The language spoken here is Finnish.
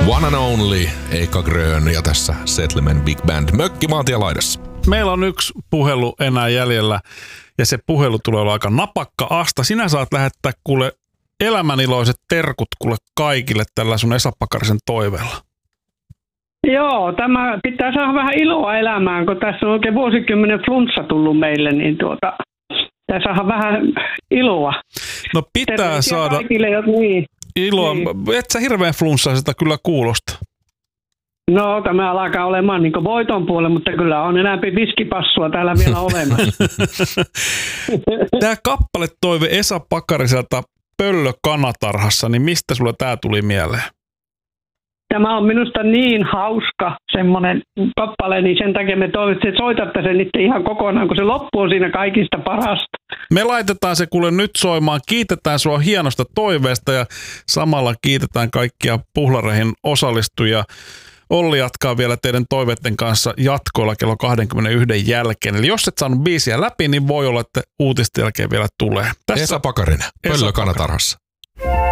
One and Only, Eika Grön ja tässä Settlement Big Band Mökki maantien laidassa. Meillä on yksi puhelu enää jäljellä ja se puhelu tulee olla aika napakka. Asta, sinä saat lähettää kuule elämäniloiset terkut kuule kaikille tällä sun Esa Pakarisen toiveella. Joo, tämä pitää saada vähän iloa elämään, kun tässä on oikein vuosikymmenen flunssa tullut meille, niin pitää saada vähän iloa. No pitää saada iloa. Et sä hirveän flunssaiselta kyllä kuulosta. No, tämä alkaa olemaan niin kuin voiton puolella, mutta kyllä on enemmän viskipassua täällä vielä olemassa. Tämä kappaletoive Esa Pakariselta Pöllö kanatarhassa, niin mistä sulla tämä tuli mieleen? Tämä on minusta niin hauska semmoinen kappale, niin sen takia me toivottavasti, että soitatte sen nyt ihan kokonaan, kun se loppu on siinä kaikista parasta. Me laitetaan se kuule nyt soimaan. Kiitetään sua hienosta toiveesta ja samalla kiitetään kaikkia Puhlareihin osallistujia. Olli jatkaa vielä teidän toiveiden kanssa jatkoilla kello 21 jälkeen. Eli jos et saanut biisiä läpi, niin voi olla, että uutisten jälkeen vielä tulee. Esa Pakarinen, Pöllö kanatarhassa.